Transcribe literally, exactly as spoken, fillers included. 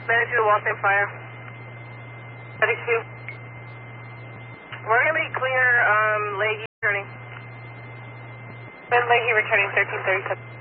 Manage to Walton Fire. thirty-two. We're going to be clear, um, Leahy returning. Ben Leahy returning thirteen thirty-seven.